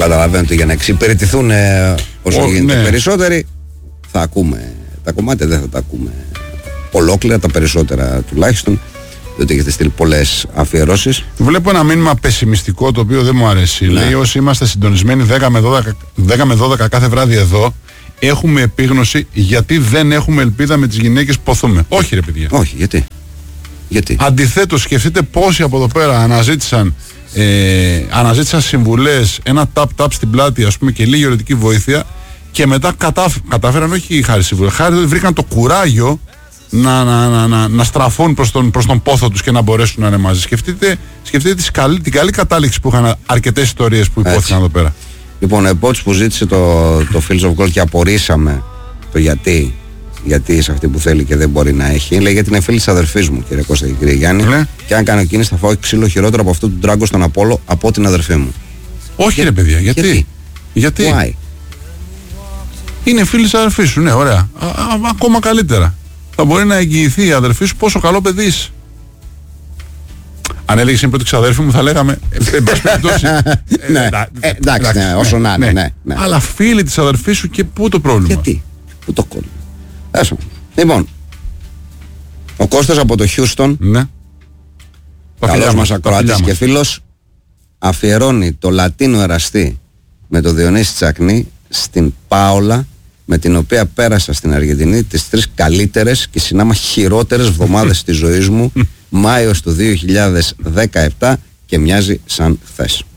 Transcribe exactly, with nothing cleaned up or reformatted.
καταλαβαίνω ότι για να εξυπηρετηθούν ε, όσο Ο, γίνεται ναι. περισσότεροι, θα ακούμε τα κομμάτια, δεν θα τα ακούμε ολόκληρα, τα περισσότερα τουλάχιστον, διότι έχετε στείλει πολλές αφιερώσεις. Βλέπω ένα μήνυμα πεσημιστικό το οποίο δεν μου αρέσει. Ναι. Λέει, όσοι είμαστε συντονισμένοι δέκα με δώδεκα κάθε βράδυ εδώ, έχουμε επίγνωση γιατί δεν έχουμε ελπίδα με τις γυναίκες που ποθούμε. Όχι, ρε παιδιά. Όχι, γιατί. γιατί. Αντιθέτως, σκεφτείτε πόσοι από εδώ πέρα αναζήτησαν, ε, αναζήτησαν συμβουλές, ένα tap-tap στην πλάτη, ας πούμε, και λίγη ερωτική βοήθεια, και μετά κατάφ, κατάφεραν, όχι χάρη συμβουλές, χάρη βρήκαν το κουράγιο να, να, να, να, να στραφούν προς τον, προς τον πόθο τους και να μπορέσουν να είναι μαζί. Σκεφτείτε, σκεφτείτε τις καλή, την καλή κατάληξη που είχαν αρκετές ιστορίες που υπόθηκαν εδώ πέρα. Λοιπόν, ο Επότς που ζήτησε το, το Fields of Gold και απορρίσαμε το γιατί, γιατί είσαι αυτή που θέλει και δεν μπορεί να έχει, λέει γιατί είναι φίλη της αδερφής μου, κύριε Κώστα και κύριε Γιάννη, Ναι. και αν κάνω κίνηση θα φάω ξύλο χειρότερο από αυτό του Ντράγκο στον Απόλλω από την αδερφή μου. Όχι, Για, ρε παιδιά, γιατί. Γιατί. γιατί? Why? Είναι φίλη της αδερφής σου, ναι, ωραία. Α, α, ακόμα καλύτερα. Θα μπορεί να εγγυηθεί η αδερφή σου πόσο καλό παιδί είσαι. Αν έλεγε είναι πρώτη ξαδέρφη μου, θα λέγαμε. Ε, εν πάση περιπτώσει, ε, Ναι, εντά- ε, εντάξει, ναι, όσο να είναι, ναι, ναι. Αλλά φίλη της αδερφής σου, και πού το πρόβλημα. Γιατί, πού το κόλλημα. Έσω. Λοιπόν, ο Κώστας από το Χιούστον, Ναι. Τα φιλιά καλός μας τα ακροατής φιλιά και μας. φίλος, αφιερώνει το Λατίνο εραστή με το Διονύση Τσακνή στην Πάολα, με την οποία πέρασα στην Αργεντινή τις τρεις καλύτερες και συνάμα χειρότερες εβδομάδες της ζωής μου, Μάιος του δύο χιλιάδες δεκαεπτά, και μοιάζει σαν χθες.